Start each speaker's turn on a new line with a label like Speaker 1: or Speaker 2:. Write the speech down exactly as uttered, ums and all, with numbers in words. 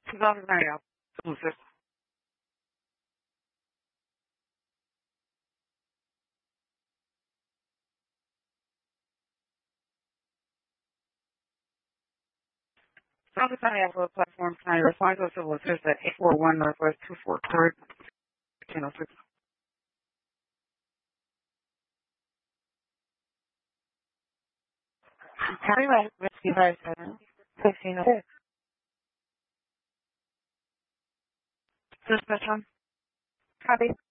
Speaker 1: South Carolina. South Carolina Airport Platform nine. Respond to civil service at eight four one Northwest two four third, ten oh six. Harry West, Rescue five seven, fifteen oh six. Dispatch on. Copy.